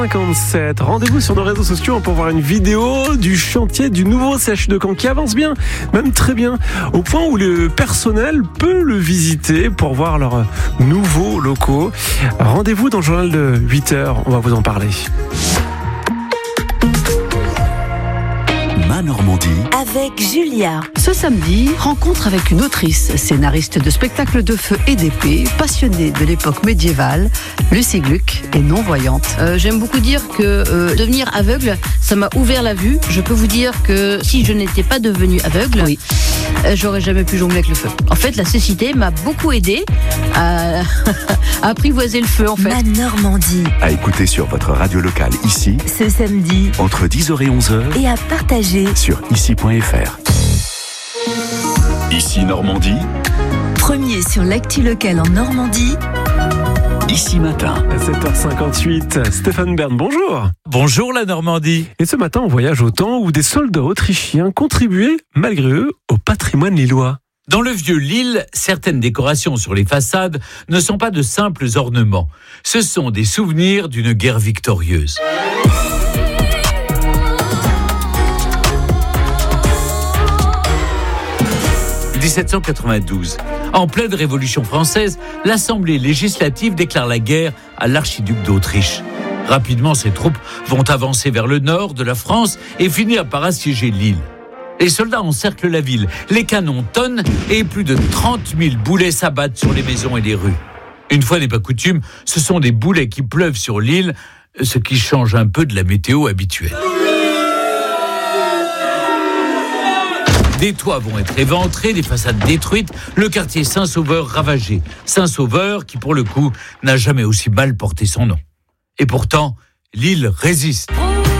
57. Rendez-vous sur nos réseaux sociaux pour voir une vidéo du chantier du nouveau CHU de Caen qui avance bien, même très bien, au point où le personnel peut le visiter pour voir leurs nouveaux locaux. Rendez-vous dans le journal de 8h, on va vous en parler. Normandie avec Julia. Ce samedi, rencontre avec une autrice, scénariste de spectacles de feu et d'épée, passionnée de l'époque médiévale, Lucie Gluck est non-voyante. J'aime beaucoup dire que devenir aveugle, ça m'a ouvert la vue. Je peux vous dire que si je n'étais pas devenue aveugle, j'aurais jamais pu jongler avec le feu. En fait, la cécité m'a beaucoup aidée à apprivoiser le feu, en fait. Ma Normandie. à écouter sur votre radio locale ici, Ce samedi entre 10h et 11h, et à partager. sur ici.fr. Ici Normandie, Premier sur l'actu locale en Normandie. Ici Matin. 7h58, Stéphane Bern, bonjour. Bonjour la Normandie. Et ce matin, on voyage au temps où des soldats autrichiens contribuaient, malgré eux, au patrimoine lillois. Dans le vieux Lille, certaines décorations sur les façades ne sont pas de simples ornements. Ce sont des souvenirs d'une guerre victorieuse. « 1792. En pleine Révolution française, l'Assemblée législative déclare la guerre à l'archiduc d'Autriche. Rapidement, ses troupes vont avancer vers le nord de la France et finir par assiéger Lille. Les soldats encerclent la ville, les canons tonnent et plus de 30 000 boulets s'abattent sur les maisons et les rues. Une fois n'est pas coutume, ce sont des boulets qui pleuvent sur Lille, ce qui change un peu de la météo habituelle. Des toits vont être éventrés, des façades détruites, le quartier Saint-Sauveur ravagé. Saint-Sauveur qui, pour le coup, n'a jamais aussi mal porté son nom. Et pourtant, Lille résiste.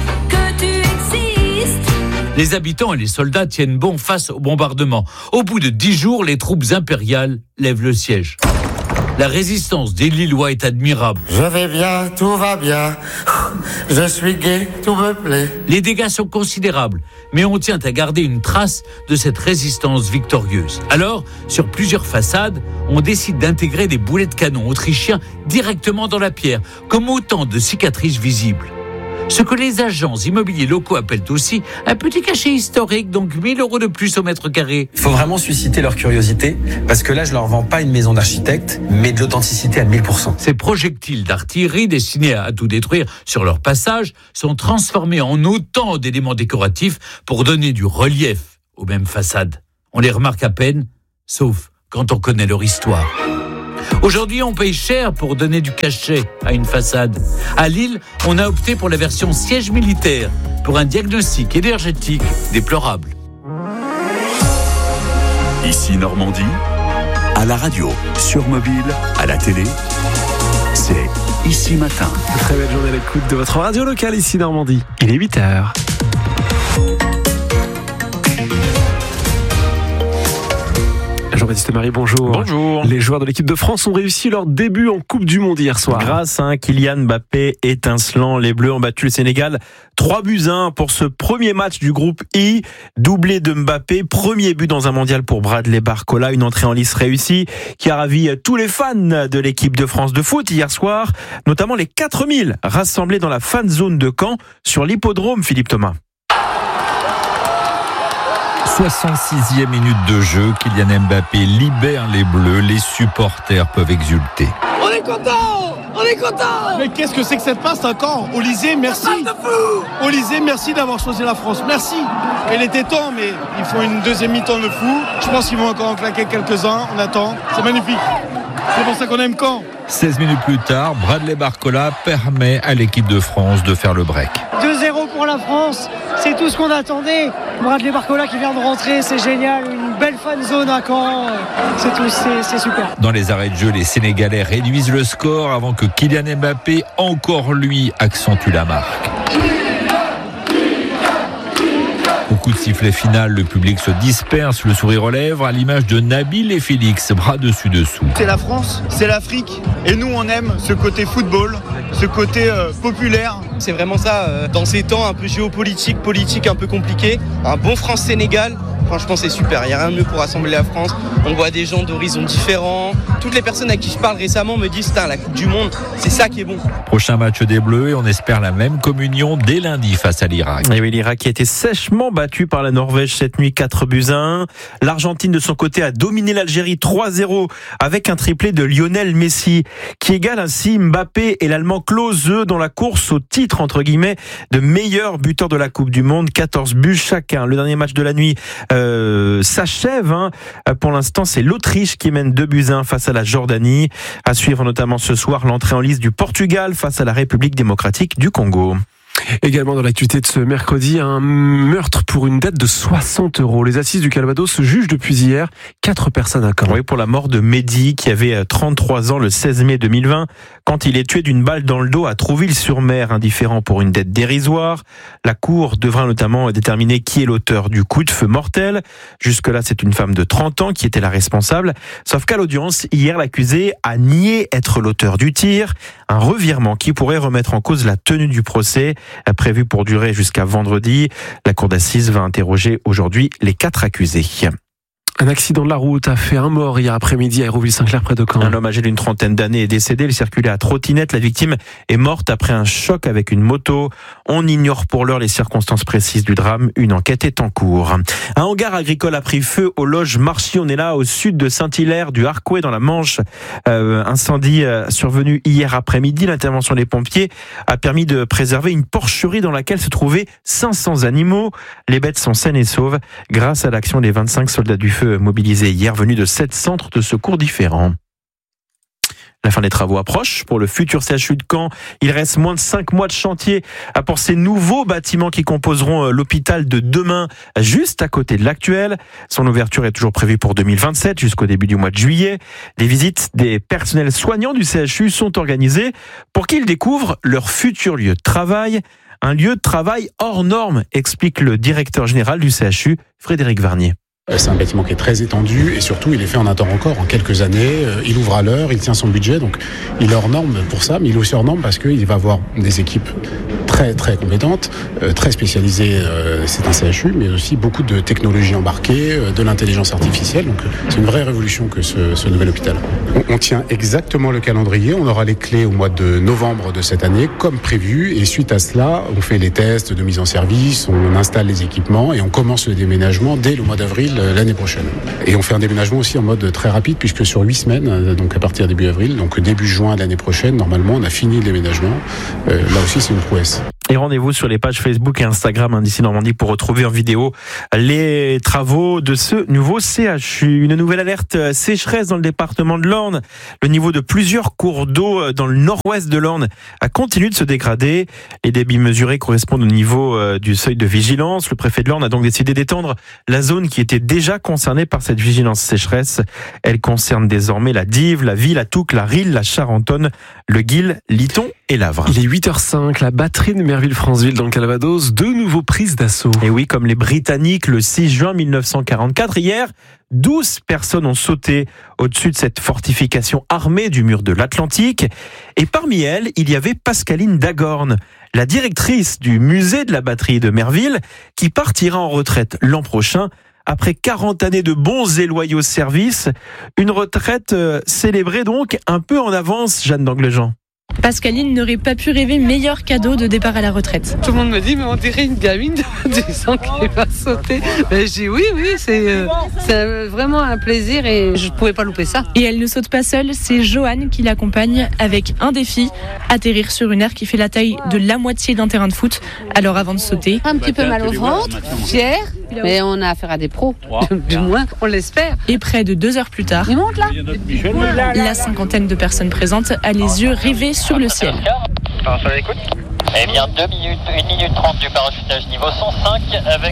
Les habitants et les soldats tiennent bon face au bombardement. Au bout de 10 jours, les troupes impériales lèvent le siège. La résistance des Lillois est admirable. Je vais bien, tout va bien. Je suis gai, tout me plaît. Les dégâts sont considérables, mais on tient à garder une trace de cette résistance victorieuse. Alors, sur plusieurs façades, on décide d'intégrer des boulets de canon autrichiens directement dans la pierre, comme autant de cicatrices visibles. Ce que les agents immobiliers locaux appellent aussi un petit cachet historique, donc 1 000 € de plus au mètre carré. Il faut vraiment susciter leur curiosité, parce que là, je leur vends pas une maison d'architecte, mais de l'authenticité à 1000%. Ces projectiles d'artillerie destinés à tout détruire sur leur passage sont transformés en autant d'éléments décoratifs pour donner du relief aux mêmes façades. On les remarque à peine, sauf quand on connaît leur histoire. Aujourd'hui, on paye cher pour donner du cachet à une façade. À Lille, on a opté pour la version siège militaire, pour un diagnostic énergétique déplorable. Ici Normandie, à la radio, sur mobile, à la télé, c'est Ici Matin. Très belle journée à l'écoute de votre radio locale ici Normandie. Il est 8h. Jean-Baptiste Marie, bonjour. Bonjour. Les joueurs de l'équipe de France ont réussi leur début en Coupe du Monde hier soir. Grâce à un Kylian Mbappé étincelant, les Bleus ont battu le Sénégal 3-1 pour ce premier match du groupe I. Doublé de Mbappé, premier but dans un mondial pour Bradley Barcola, une entrée en lice réussie qui a ravi tous les fans de l'équipe de France de foot hier soir, notamment les 4000 rassemblés dans la fan zone de Caen sur l'hippodrome, Philippe Thomas. 66e minute de jeu, Kylian Mbappé libère les Bleus, les supporters peuvent exulter. On est content! On est content! Mais qu'est-ce que c'est que cette passe encore? Olysée, merci! Olysée, merci d'avoir choisi la France, merci! Il était temps, mais il faut une deuxième mi-temps de fou. Je pense qu'ils vont encore en claquer quelques-uns, on attend. C'est magnifique! C'est pour ça qu'on aime Caen. 16 minutes plus tard, Bradley Barcola permet à l'équipe de France de faire le break. 2-0 pour la France, c'est tout ce qu'on attendait. Bradley Barcola qui vient de rentrer, c'est génial. Une belle fan zone à Caen, c'est tout, c'est super. Dans les arrêts de jeu, les Sénégalais réduisent le score avant que Kylian Mbappé, encore lui, accentue la marque. Au coup de sifflet final, le public se disperse, le sourire aux lèvres, à l'image de Nabil et Félix, bras dessus dessous. C'est la France, c'est l'Afrique, et nous on aime ce côté football, ce côté populaire. C'est vraiment ça, dans ces temps un peu géopolitiques, politiques un peu compliqués, un bon France-Sénégal, Franchement, c'est super. Il n'y a rien de mieux pour rassembler la France. On voit des gens d'horizons différents. Toutes les personnes à qui je parle récemment me disent la Coupe du Monde, c'est ça qui est bon. Prochain match des Bleus et on espère la même communion dès lundi face à l'Irak. Et oui, l'Irak qui a été sèchement battu par la Norvège cette nuit, 4-1. L'Argentine de son côté a dominé l'Algérie 3-0 avec un triplé de Lionel Messi qui égale ainsi Mbappé et l'Allemand Klose dans la course au titre entre guillemets de meilleur buteur de la Coupe du Monde, 14 buts chacun. Le dernier match de la nuit s'achève. Pour l'instant, c'est l'Autriche qui mène 2-1 face à la Jordanie. À suivre notamment ce soir l'entrée en lice du Portugal face à la République démocratique du Congo. Également dans l'actualité de ce mercredi, un meurtre pour une dette de 60 €. Les assises du Calvados jugent depuis hier 4 personnes à Caen. Oui, pour la mort de Mehdi, qui avait 33 ans le 16 mai 2020, quand il est tué d'une balle dans le dos à Trouville-sur-Mer, indifférent pour une dette dérisoire. La Cour devra notamment déterminer qui est l'auteur du coup de feu mortel. Jusque-là, c'est une femme de 30 ans qui était la responsable. Sauf qu'à l'audience, hier, l'accusé a nié être l'auteur du tir. Un revirement qui pourrait remettre en cause la tenue du procès, prévu pour durer jusqu'à vendredi. La cour d'assises va interroger aujourd'hui les 4 accusés. Un accident de la route a fait un mort hier après-midi à Hérouville-Saint-Clair près de Caen. Un homme âgé d'une trentaine d'années est décédé. Il circulait à trottinette. La victime est morte après un choc avec une moto. On ignore pour l'heure les circonstances précises du drame. Une enquête est en cours. Un hangar agricole a pris feu aux loges Marchi. On est là au sud de Saint-Hilaire du Harcouët dans la Manche. Incendie survenu hier après-midi. L'intervention des pompiers a permis de préserver une porcherie dans laquelle se trouvaient 500 animaux. Les bêtes sont saines et sauves grâce à l'action des 25 soldats du feu mobilisés hier, venus de 7 centres de secours différents. La fin des travaux approche pour le futur CHU de Caen. Il reste moins de 5 mois de chantier pour ces nouveaux bâtiments qui composeront l'hôpital de demain, juste à côté de l'actuel. Son ouverture est toujours prévue pour 2027, jusqu'au début du mois de juillet. Des visites des personnels soignants du CHU sont organisées pour qu'ils découvrent leur futur lieu de travail. Un lieu de travail hors norme, explique le directeur général du CHU, Frédéric Varnier. C'est un bâtiment qui est très étendu et surtout il est fait en un temps record, en quelques années. Il ouvre à l'heure, il tient son budget, donc il est hors norme pour ça, mais il est aussi hors norme parce qu'il va avoir des équipes très très compétentes, très spécialisées. C'est un CHU, mais aussi beaucoup de technologies embarquées, de l'intelligence artificielle. Donc c'est une vraie révolution que ce nouvel hôpital. On tient exactement le calendrier. On aura les clés au mois de novembre de cette année, comme prévu. Et suite à cela, on fait les tests de mise en service, on installe les équipements et on commence le déménagement dès le mois d'avril l'année prochaine. Et on fait un déménagement aussi en mode très rapide, puisque sur 8 semaines, donc à partir début avril, donc début juin de l'année prochaine, normalement, on a fini le déménagement. Là aussi, c'est une prouesse. Et rendez-vous sur les pages Facebook et Instagram d'Ici Normandie pour retrouver en vidéo les travaux de ce nouveau CHU. Une nouvelle alerte sécheresse dans le département de l'Orne. Le niveau de plusieurs cours d'eau dans le nord-ouest de l'Orne a continué de se dégrader. Les débits mesurés correspondent au niveau du seuil de vigilance. Le préfet de l'Orne a donc décidé d'étendre la zone qui était déjà concernée par cette vigilance sécheresse. Elle concerne désormais la Dive, la Vie, la Touques, la Rille, la Charentonne, le Guil, Liton et l'Avre. Il est 8h05, la batterie de Merville-Franceville dans le Calvados, de nouveau prises d'assaut. Et oui, comme les Britanniques le 6 juin 1944, hier, 12 personnes ont sauté au-dessus de cette fortification armée du mur de l'Atlantique. Et parmi elles, il y avait Pascaline Dagorne, la directrice du musée de la batterie de Merville, qui partira en retraite l'an prochain après 40 années de bons et loyaux services. Une retraite célébrée donc un peu en avance, Jeanne d'Anglejean. Pascaline n'aurait pas pu rêver meilleur cadeau de départ à la retraite. Tout le monde me dit, mais on dirait une gamine de 10 ans qui va sauter. Mais je dis oui, c'est vraiment un plaisir et je ne pouvais pas louper ça. Et elle ne saute pas seule, c'est Joanne qui l'accompagne avec un défi, atterrir sur une aire qui fait la taille de la moitié d'un terrain de foot. Alors avant de sauter... Un petit peu mal au ventre, fier, mais on a affaire à des pros, du moins, on l'espère. Et près de 2 heures plus tard, il monte là. La cinquantaine de personnes présentes a les yeux rivés sur le ciel. Eh bien 1 minute 30 du parachutage niveau 105 avec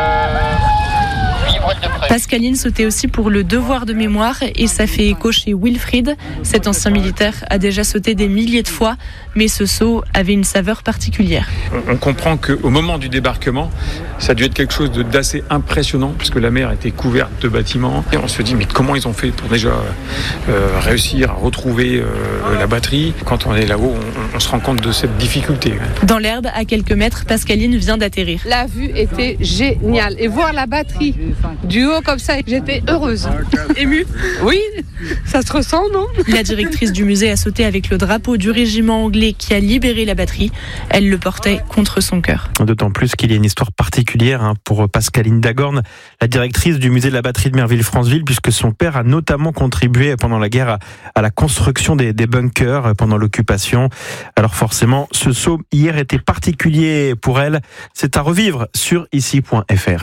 8 voiles de près. Pascaline sautait aussi pour le devoir de mémoire et ça fait écho chez Wilfried. Cet ancien militaire a déjà sauté des milliers de fois, mais ce saut avait une saveur particulière. On comprend qu'au moment du débarquement, ça a dû être quelque chose d'assez impressionnant puisque la mer était couverte de bâtiments. Et on se dit mais comment ils ont fait pour déjà réussir à retrouver la batterie. Quand on est là-haut, on se rend compte de cette difficulté. Dans l'herbe, à quelques mètres, Pascaline vient d'atterrir. La vue était géniale et voir la batterie Du haut comme ça, j'étais heureuse. Émue. Oui, ça se ressent, non? La directrice du musée a sauté avec le drapeau du régiment anglais qui a libéré la batterie. Elle le portait contre son cœur. D'autant plus qu'il y a une histoire particulière pour Pascaline Dagorn, la directrice du musée de la batterie de Merville-Franceville, puisque son père a notamment contribué pendant la guerre à la construction des bunkers pendant l'occupation. Alors forcément, ce saut hier était particulier pour elle. C'est à revivre sur ici.fr.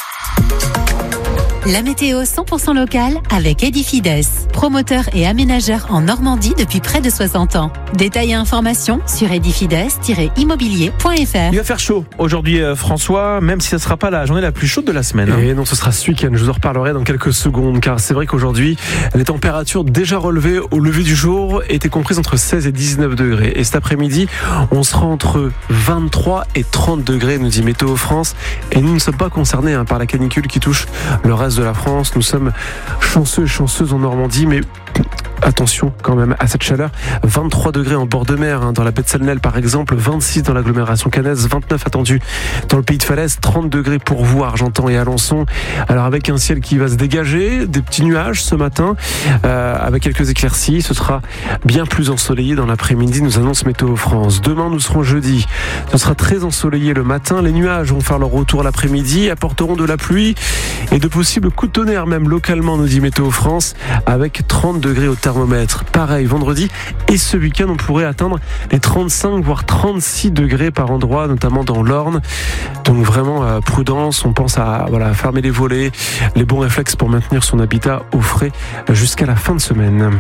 La météo 100% locale avec Edifides, promoteur et aménageur en Normandie depuis près de 60 ans. Détails et informations sur edifides-immobilier.fr. Il va faire chaud aujourd'hui, François, même si ce ne sera pas la journée la plus chaude de la semaine. Et non, ce sera ce week-end. Je vous en reparlerai dans quelques secondes, car c'est vrai qu'aujourd'hui, les températures déjà relevées au lever du jour étaient comprises entre 16 et 19 degrés. Et cet après-midi, on sera entre 23 et 30 degrés, nous dit Météo France. Et nous ne sommes pas concernés par la canicule qui touche le reste de la France. Nous sommes chanceux et chanceuses en Normandie, mais attention quand même à cette chaleur. 23 degrés en bord de mer, dans la baie de Salnel par exemple, 26 dans l'agglomération caennaise, 29 attendus dans le pays de Falaise, 30 degrés pour vous, Argentan et Alençon. Alors avec un ciel qui va se dégager, des petits nuages ce matin, avec quelques éclaircies. Ce sera bien plus ensoleillé dans l'après-midi, nous annonce Météo France. Demain nous serons jeudi, ce sera très ensoleillé le matin. Les nuages vont faire leur retour l'après-midi, apporteront de la pluie et de possibles coups de tonnerre même localement, nous dit Météo France, avec 30 degrés au thermomètre. Pareil vendredi, et ce week-end on pourrait atteindre les 35 voire 36 degrés par endroit, notamment dans l'Orne. Donc vraiment prudence, on pense à fermer les volets, les bons réflexes pour maintenir son habitat au frais jusqu'à la fin de semaine.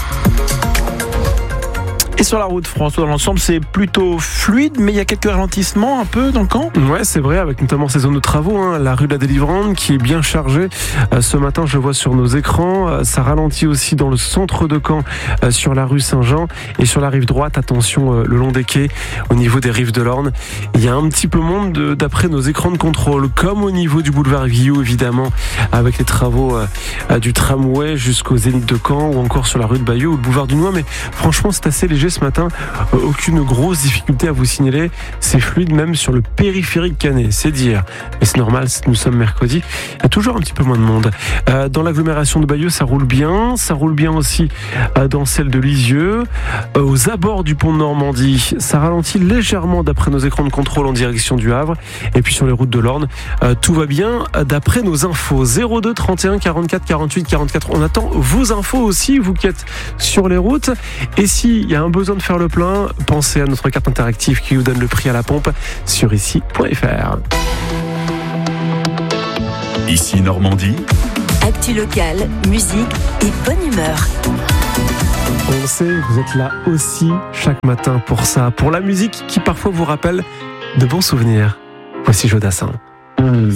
Et sur la route, François, dans l'ensemble, c'est plutôt fluide, mais il y a quelques ralentissements un peu dans le camp. Ouais, c'est vrai, avec notamment ces zones de travaux, la rue de la Délivrante qui est bien chargée. Ce matin, je vois sur nos écrans, ça ralentit aussi dans le centre de Caen, sur la rue Saint-Jean et sur la rive droite. Attention, le long des quais, au niveau des rives de l'Orne. Il y a un petit peu monde d'après nos écrans de contrôle, comme au niveau du boulevard Guillot, évidemment, avec les travaux du tramway jusqu'au Zénith de Caen, ou encore sur la rue de Bayeux ou le boulevard du Noix. Mais franchement, c'est assez léger ce matin, aucune grosse difficulté à vous signaler. C'est fluide même sur le périphérique caennais, c'est dire. Mais c'est normal, nous sommes mercredi, il y a toujours un petit peu moins de monde. Dans l'agglomération de Bayeux, ça roule bien aussi dans celle de Lisieux. Aux abords du pont de Normandie, ça ralentit légèrement d'après nos écrans de contrôle en direction du Havre. Et puis sur les routes de l'Orne, tout va bien d'après nos infos. 02 31 44 48 44. On attend vos infos aussi, vous qui êtes sur les routes. Et s'il y a un besoin de faire le plein, pensez à notre carte interactive qui vous donne le prix à la pompe sur ici.fr. Ici Normandie. Actu locale, musique et bonne humeur. On le sait, vous êtes là aussi chaque matin pour ça, pour la musique qui parfois vous rappelle de bons souvenirs. Voici Jodassin.